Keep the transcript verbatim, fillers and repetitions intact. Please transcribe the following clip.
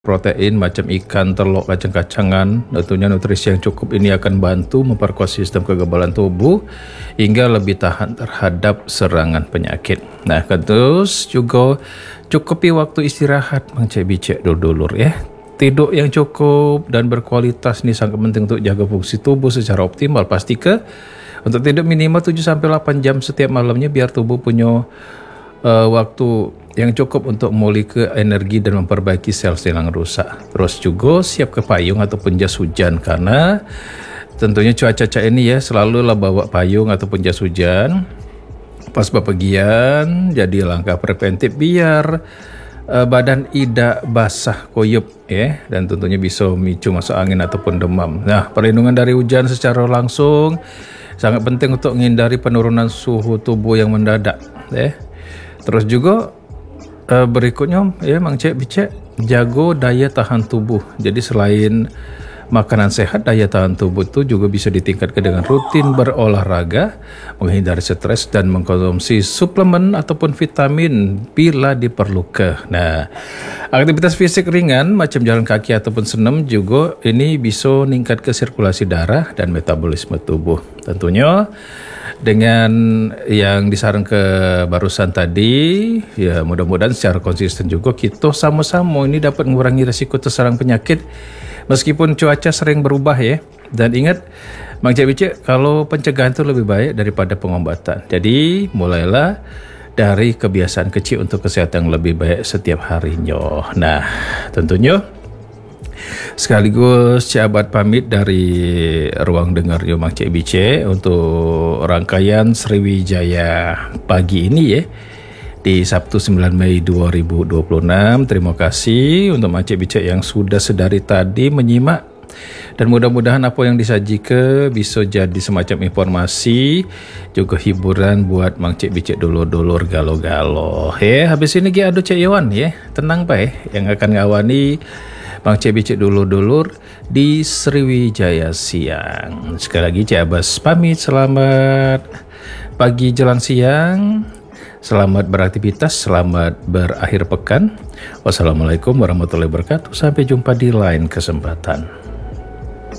Protein macam ikan, telur, kacang-kacangan, tentunya nutrisi yang cukup ini akan bantu memperkuat sistem kekebalan tubuh hingga lebih tahan terhadap serangan penyakit. Nah, terus juga cukupi waktu istirahat, Mang Cek Bicek dulur-dulur ya. Tidur yang cukup dan berkualitas ini sangat penting untuk jaga fungsi tubuh secara optimal. Pastikan untuk tidur minimal tujuh sampai delapan jam setiap malamnya biar tubuh punya uh, waktu yang cukup untuk memulih ke energi dan memperbaiki sel-sel yang rusak. Terus juga siap ke payung ataupun jas hujan, karena tentunya cuaca ini ya selalulah bawa payung ataupun jas hujan pas bepergian. Jadi langkah preventif biar uh, badan tidak basah koyup ya, dan tentunya bisa memicu masuk angin ataupun demam. Nah, perlindungan dari hujan secara langsung sangat penting untuk menghindari penurunan suhu tubuh yang mendadak ya. Terus juga Uh, berikutnya ya Mang Cek Bicek, jago daya tahan tubuh. Jadi selain makanan sehat, daya tahan tubuh itu juga bisa ditingkatkan dengan rutin berolahraga, menghindari stres dan mengkonsumsi suplemen ataupun vitamin bila diperlukan. Nah, aktivitas fisik ringan macam jalan kaki ataupun senam juga ini bisa meningkat ke sirkulasi darah dan metabolisme tubuh. Tentunya dengan yang disaran ke barusan tadi, ya mudah-mudahan secara konsisten juga kita sama-sama ini dapat mengurangi risiko terserang penyakit meskipun cuaca sering berubah ya. Dan ingat Mang Cek Bicek, kalau pencegahan itu lebih baik daripada pengobatan. Jadi mulailah dari kebiasaan kecil untuk kesehatan yang lebih baik setiap harinya. Nah, tentunya sekaligus Ciabat pamit dari ruang dengar Mang Cek Bicek untuk rangkaian Sriwijaya pagi ini ya, di Sabtu sembilan Mei dua ribu dua puluh enam. Terima kasih untuk Mang Cek Bicek yang sudah sedari tadi menyimak, dan mudah-mudahan apa yang disajikan bisa jadi semacam informasi juga hiburan buat Mang Cek Bicek dulur-dulur galo-galo ya. Habis ini kita ada Cek Yowan ya, tenang pak ya, yang akan ngawani Mang Cek Bicek dulur-dulur di Sriwijaya siang. Sekali lagi Cek Abbas pamit, selamat pagi jelang siang, selamat beraktivitas, selamat berakhir pekan. Wassalamualaikum warahmatullahi wabarakatuh. Sampai jumpa di lain kesempatan.